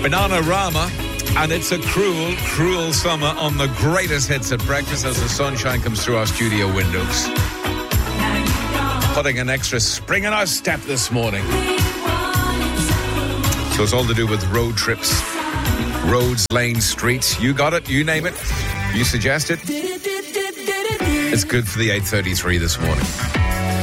Bananarama, and it's a cruel, cruel summer on the greatest hits at breakfast as the sunshine comes through our studio windows. Putting an extra spring in our step this morning. So it's all to do with road trips, roads, lanes, streets. You got it, you name it, you suggest it. It's good for the 8:33 this morning.